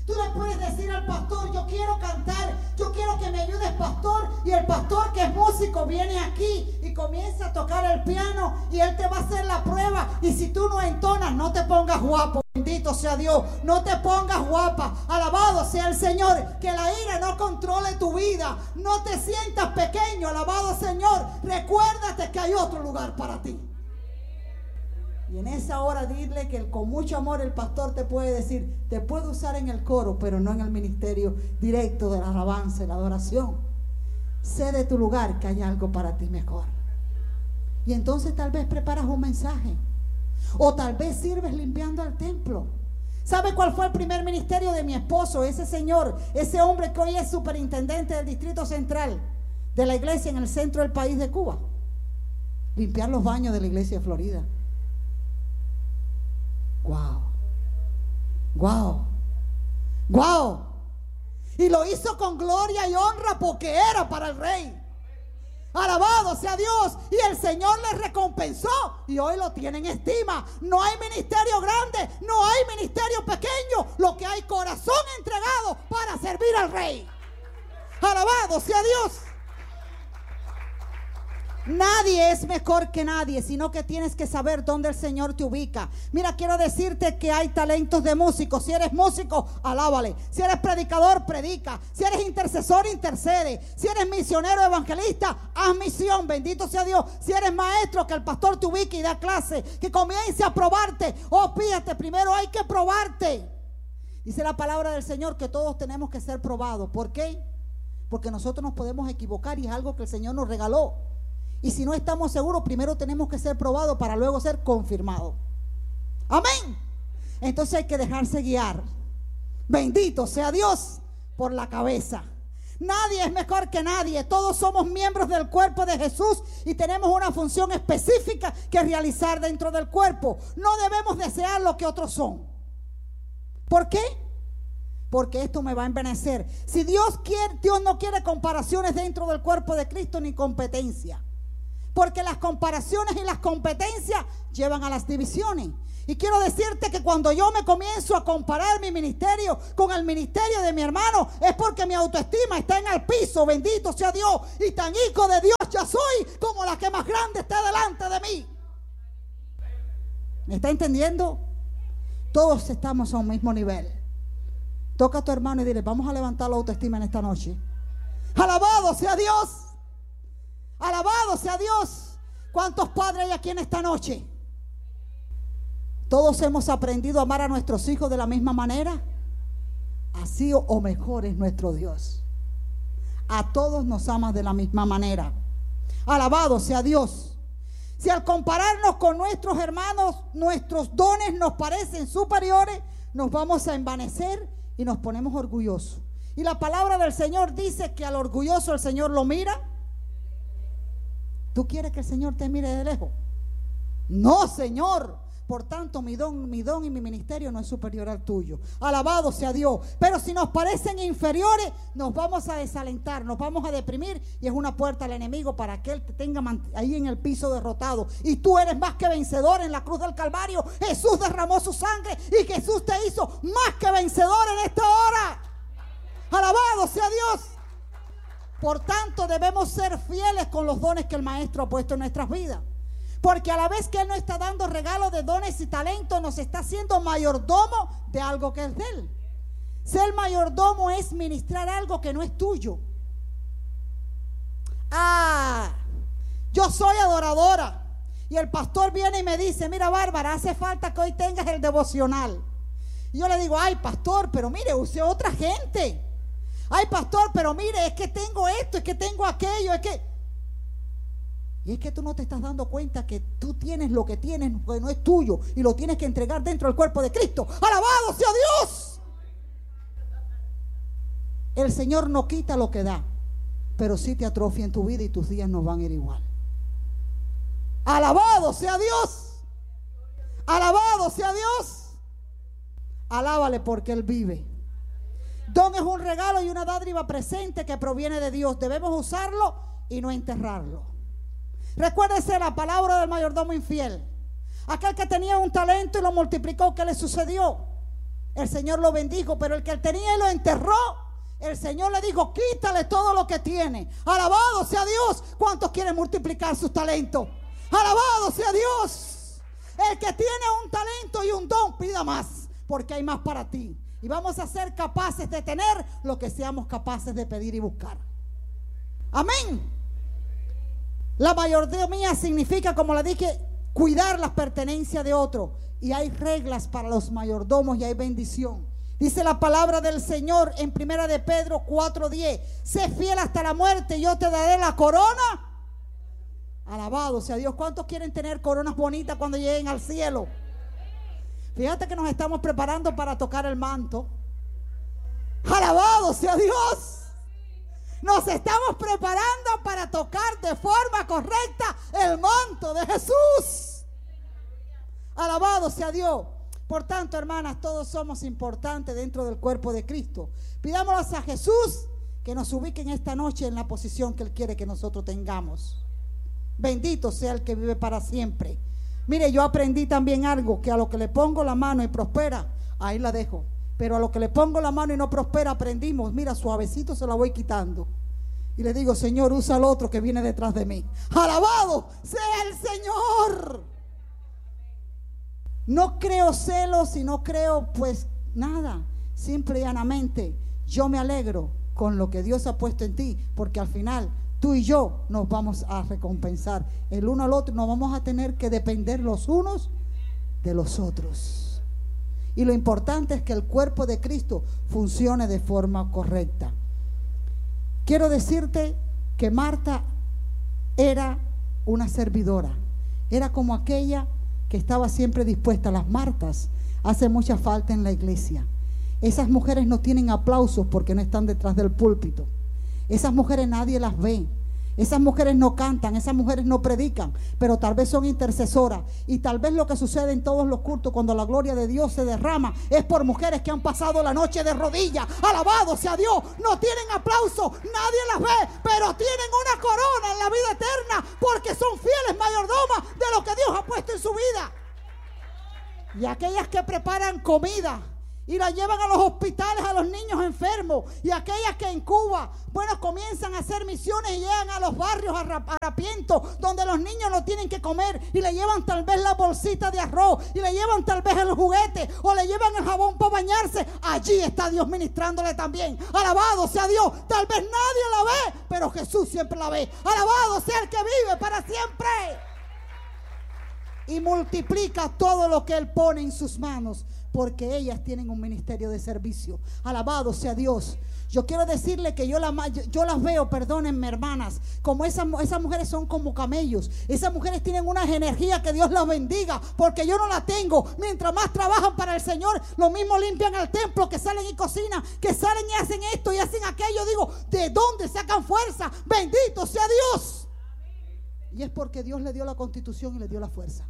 Tú le puedes decir al pastor: yo quiero cantar, yo quiero que me ayudes, pastor. Y el pastor, que es músico, viene aquí y comienza a tocar el piano y él te va a hacer la prueba. Y si tú no entonas, no te pongas guapo. Bendito sea Dios. No te pongas guapa. Alabado sea el Señor. Que la ira no controle tu vida. No te sientas pequeño. Alabado Señor. Recuérdate que hay otro lugar para ti. Y en esa hora dile que con mucho amor el pastor te puede decir: te puedo usar en el coro, pero no en el ministerio directo de la alabanza y la adoración. Sé de tu lugar que hay algo para ti mejor. Y entonces tal vez preparas un mensaje, o tal vez sirves limpiando el templo. ¿Sabe cuál fue el primer ministerio de mi esposo? Ese señor, ese hombre que hoy es superintendente del Distrito Central de la iglesia en el centro del país de Cuba. Limpiar los baños de la iglesia de Florida. Wow, wow, wow. Y lo hizo con gloria y honra porque era para el rey. Alabado sea Dios. Y el Señor le recompensó y hoy lo tiene en estima. No hay ministerio grande, no hay ministerio pequeño. Lo que hay, corazón entregado para servir al rey. Alabado sea Dios. Nadie es mejor que nadie, sino que tienes que saber dónde el Señor te ubica. Mira, quiero decirte que hay talentos de músicos. Si eres músico, alábale. Si eres predicador, predica. Si eres intercesor, intercede. Si eres misionero, evangelista, haz misión. Bendito sea Dios. Si eres maestro, que el pastor te ubique y da clase, que comience a probarte. Oh, fíjate, primero hay que probarte. Dice la palabra del Señor que todos tenemos que ser probados. ¿Por qué? Porque nosotros nos podemos equivocar y es algo que el Señor nos regaló. Y si no estamos seguros, primero tenemos que ser probados para luego ser confirmados. Amén. Entonces hay que dejarse guiar. Bendito sea Dios por la cabeza. Nadie es mejor que nadie. Todos somos miembros del cuerpo de Jesús y tenemos una función específica que realizar dentro del cuerpo. No debemos desear lo que otros son. ¿Por qué? Porque esto me va a envanecer. Si Dios no quiere comparaciones dentro del cuerpo de Cristo ni competencia. Porque las comparaciones y las competencias llevan a las divisiones. Y quiero decirte que cuando yo me comienzo a comparar mi ministerio con el ministerio de mi hermano, es porque mi autoestima está en el piso. Bendito sea Dios. Y tan hijo de Dios ya soy como la que más grande está delante de mí. ¿Me está entendiendo? Todos estamos a un mismo nivel. Toca a tu hermano y dile: vamos a levantar la autoestima en esta noche. Alabado sea Dios. Alabado sea Dios. ¿Cuántos padres hay aquí en esta noche? ¿Todos hemos aprendido a amar a nuestros hijos de la misma manera? Así o mejor es nuestro Dios. A todos nos ama de la misma manera. Alabado sea Dios. Si al compararnos con nuestros hermanos, nuestros dones nos parecen superiores, nos vamos a envanecer y nos ponemos orgullosos. Y la palabra del Señor dice que al orgulloso el Señor lo mira. ¿Tú quieres que el Señor te mire de lejos? No, Señor. Por tanto, mi don y mi ministerio no es superior al tuyo. Alabado sea Dios. Pero si nos parecen inferiores, nos vamos a desalentar, nos vamos a deprimir y es una puerta al enemigo para que él te tenga ahí en el piso derrotado. Y tú eres más que vencedor en la cruz del Calvario. Jesús derramó su sangre y Jesús te hizo más que vencedor en esta hora. Alabado sea Dios. Por tanto, debemos ser fieles con los dones que el Maestro ha puesto en nuestras vidas. Porque a la vez que Él nos está dando regalos de dones y talentos, nos está haciendo mayordomo de algo que es de Él. Ser mayordomo es ministrar algo que no es tuyo. Yo soy adoradora. Y el pastor viene y me dice: mira, Bárbara, hace falta que hoy tengas el devocional. Y yo le digo: ay, pastor, pero mire, use otra gente. Ay, pastor, pero mire, es que tengo esto, es que tengo aquello, es que... Y es que tú no te estás dando cuenta que tú tienes lo que tienes, que no es tuyo, y lo tienes que entregar dentro del cuerpo de Cristo. ¡Alabado sea Dios! El Señor no quita lo que da, pero sí te atrofia en tu vida y tus días no van a ir igual. ¡Alabado sea Dios! ¡Alabado sea Dios! Alábale porque Él vive. Don es un regalo y una dádiva presente que proviene de Dios. Debemos usarlo y no enterrarlo. Recuérdese la palabra del mayordomo infiel. Aquel que tenía un talento y lo multiplicó, ¿qué le sucedió? El Señor lo bendijo, pero el que él tenía y lo enterró, el Señor le dijo, quítale todo lo que tiene. Alabado sea Dios. ¿Cuántos quieren multiplicar sus talentos? Alabado sea Dios. El que tiene un talento y un don, pida más, porque hay más para ti. Y vamos a ser capaces de tener lo que seamos capaces de pedir y buscar. Amén. La mayordomía significa, como le dije, cuidar las pertenencias de otro. Y hay reglas para los mayordomos y hay bendición. Dice la palabra del Señor en 1 de Pedro 4:10. Sé fiel hasta la muerte y yo te daré la corona. Alabado sea Dios. ¿Cuántos quieren tener coronas bonitas cuando lleguen al cielo? Fíjate que nos estamos preparando para tocar el manto. Alabado sea Dios. Nos estamos preparando para tocar de forma correcta el manto de Jesús. Alabado sea Dios. Por tanto, hermanas, todos somos importantes dentro del cuerpo de Cristo. Pidámosle a Jesús que nos ubique en esta noche en la posición que Él quiere que nosotros tengamos. Bendito sea el que vive para siempre. Mire, yo aprendí también algo, que a lo que le pongo la mano y prospera, ahí la dejo. Pero a lo que le pongo la mano y no prospera, aprendimos, mira, suavecito se la voy quitando. Y le digo, Señor, usa al otro que viene detrás de mí. Alabado sea el Señor. No creo celos y no creo pues nada. Simple y llanamente yo me alegro con lo que Dios ha puesto en ti, porque al final tú y yo nos vamos a recompensar el uno al otro. Nos vamos a tener que depender los unos de los otros. Y lo importante es que el cuerpo de Cristo funcione de forma correcta. Quiero decirte que Marta era una servidora. Era como aquella que estaba siempre dispuesta. Las Martas hacen mucha falta en la iglesia. Esas mujeres no tienen aplausos porque no están detrás del púlpito. Esas mujeres nadie las ve. Esas mujeres no cantan, esas mujeres no predican, pero tal vez son intercesoras. Y tal vez lo que sucede en todos los cultos cuando la gloria de Dios se derrama es por mujeres que han pasado la noche de rodillas. Alabado sea Dios. No tienen aplauso, nadie las ve, pero tienen una corona en la vida eterna porque son fieles mayordomas de lo que Dios ha puesto en su vida. Y aquellas que preparan comida y la llevan a los hospitales a los niños enfermos, y aquellas que en Cuba, bueno, comienzan a hacer misiones y llegan a los barrios harapientos donde los niños no tienen que comer, y le llevan tal vez la bolsita de arroz, y le llevan tal vez el juguete, o le llevan el jabón para bañarse. Allí está Dios ministrándole también. Alabado sea Dios. Tal vez nadie la ve, pero Jesús siempre la ve. Alabado sea el que vive para siempre y multiplica todo lo que Él pone en sus manos, porque ellas tienen un ministerio de servicio. Alabado sea Dios. Yo quiero decirle que yo las veo, perdónenme hermanas, como esas mujeres son como camellos. Esas mujeres tienen unas energías que Dios las bendiga, porque yo no la tengo. Mientras más trabajan para el Señor, lo mismo limpian el templo, que salen y cocinan, que salen y hacen esto y hacen aquello. Digo, ¿de dónde sacan fuerza? Bendito sea Dios. Y es porque Dios le dio la constitución y le dio la fuerza.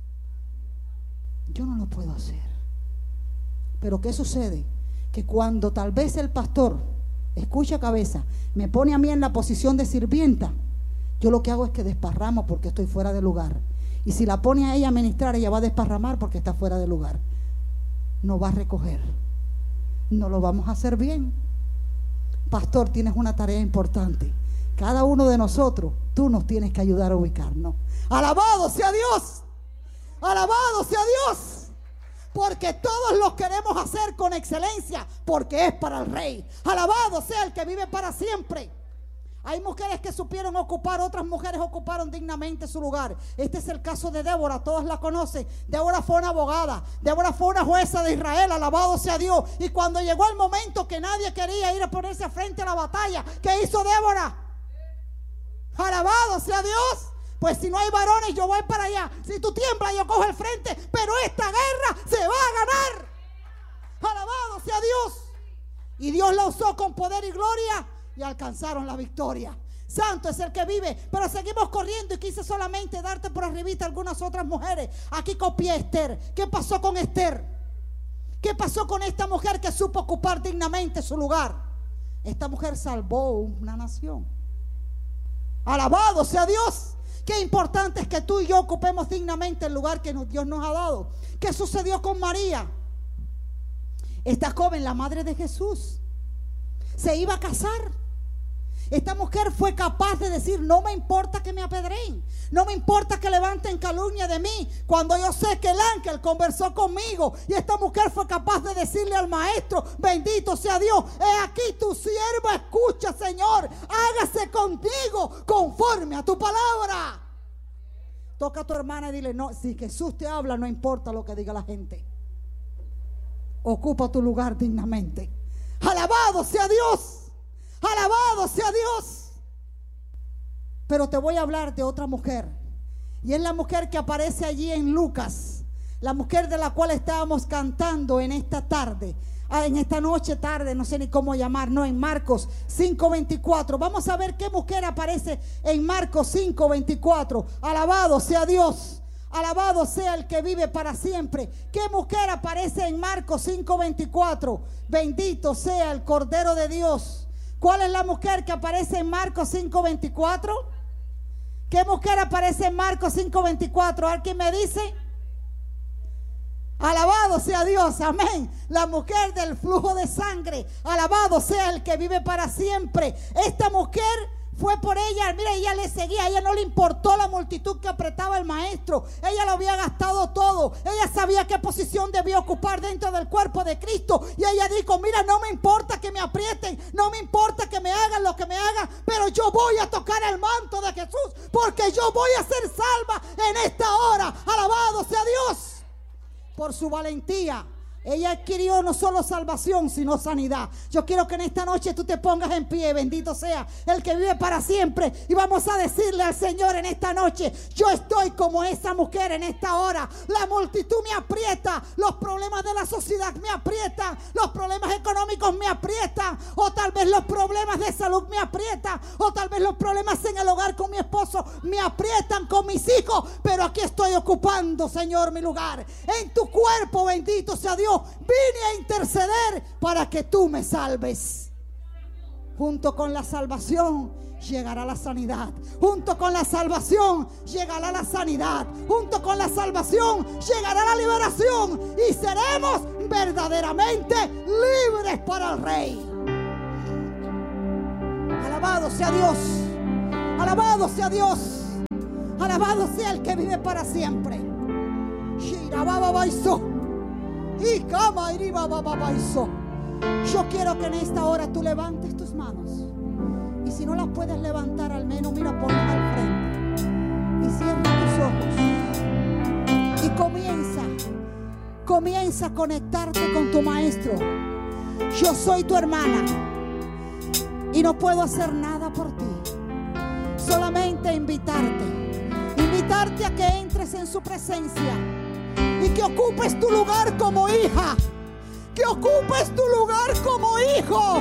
Yo no lo puedo hacer. Pero ¿qué sucede? Que cuando tal vez el pastor, escucha cabeza, me pone a mí en la posición de sirvienta, yo lo que hago es que desparramo porque estoy fuera de lugar. Y si la pone a ella a ministrar, ella va a desparramar porque está fuera de lugar. No va a recoger. No lo vamos a hacer bien. Pastor, tienes una tarea importante. Cada uno de nosotros, tú nos tienes que ayudar a ubicarnos. Alabado sea Dios. Alabado sea Dios. Porque todos los queremos hacer con excelencia, porque es para el Rey. Alabado sea el que vive para siempre. Hay mujeres que supieron ocupar, otras mujeres ocuparon dignamente su lugar. Este es el caso de Débora, todos la conocen. Débora fue una abogada, Débora fue una jueza de Israel, alabado sea Dios. Y cuando llegó el momento que nadie quería ir a ponerse frente a la batalla, ¿qué hizo Débora? Alabado sea Dios. Pues si no hay varones, yo voy para allá. Si tú tiemblas, yo cojo el frente. Pero esta guerra se va a ganar. Alabado sea Dios. Y Dios la usó con poder y gloria y alcanzaron la victoria. Santo es el que vive. Pero seguimos corriendo y quise solamente darte por arribita algunas otras mujeres. Aquí copié a Esther. ¿Qué pasó con Esther? ¿Qué pasó con esta mujer que supo ocupar dignamente su lugar? Esta mujer salvó una nación. Alabado sea Dios. Qué importante es que tú y yo ocupemos dignamente el lugar que Dios nos ha dado. ¿Qué sucedió con María? Esta joven, la madre de Jesús, se iba a casar. Esta mujer fue capaz de decir: no me importa que me apedreen, no me importa que levanten calumnia de mí, cuando yo sé que el ángel conversó conmigo. Y esta mujer fue capaz de decirle al maestro: bendito sea Dios, he aquí tu sierva, escucha, Señor, hágase contigo conforme a tu palabra. Toca a tu hermana y dile: no, si Jesús te habla, no importa lo que diga la gente, ocupa tu lugar dignamente. Alabado sea Dios. Alabado sea Dios. Pero te voy a hablar de otra mujer, y es la mujer que aparece allí en Lucas, la mujer de la cual estábamos cantando en esta tarde, en esta noche tarde, no sé ni cómo llamar, no, en Marcos 5:24. Vamos a ver qué mujer aparece en Marcos 5:24. Alabado sea Dios. Alabado sea el que vive para siempre. ¿Qué mujer aparece en Marcos 5:24? Bendito sea el Cordero de Dios. ¿Cuál es la mujer que aparece en Marcos 5:24? ¿Qué mujer aparece en Marcos 5:24? ¿Alguien me dice? Alabado sea Dios, amén. La mujer del flujo de sangre. Alabado sea el que vive para siempre. Esta mujer fue por ella, mira, ella le seguía, a ella no le importó la multitud que apretaba el maestro. Ella lo había gastado todo. Ella sabía qué posición debía ocupar dentro del cuerpo de Cristo. Y ella dijo: mira, no me importa que me aprieten, no me importa que me hagan lo que me hagan, pero yo voy a tocar el manto de Jesús, porque yo voy a ser salva en esta hora. Alabado sea Dios. Por su valentía, ella adquirió no solo salvación, sino sanidad. Yo quiero que en esta noche tú te pongas en pie. Bendito sea el que vive para siempre. Y vamos a decirle al Señor en esta noche: yo estoy como esa mujer en esta hora. La multitud me aprieta, los problemas de la sociedad me aprietan, los problemas económicos me aprietan, o tal vez los problemas de salud me aprietan, o tal vez los problemas en el hogar con mi esposo me aprietan, con mis hijos. Pero aquí estoy ocupando, Señor, mi lugar en tu cuerpo. Bendito sea Dios. Vine a interceder para que tú me salves. Junto con la salvación llegará la sanidad. Junto con la salvación llegará la sanidad. Junto con la salvación llegará la liberación. Y seremos verdaderamente libres para el Rey. Alabado sea Dios. Alabado sea Dios. Alabado sea el que vive para siempre. Yo quiero que en esta hora tú levantes tus manos, y si no las puedes levantar, al menos mira, ponlas al frente y cierra tus ojos y comienza a conectarte con tu maestro. Yo soy tu hermana y no puedo hacer nada por ti, solamente invitarte a que entres en su presencia y que ocupes tu lugar como hija, que ocupes tu lugar como hijo.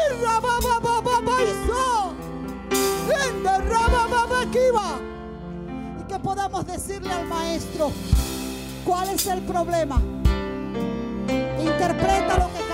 Y que podamos decirle al maestro: ¿cuál es el problema? Interpreta lo que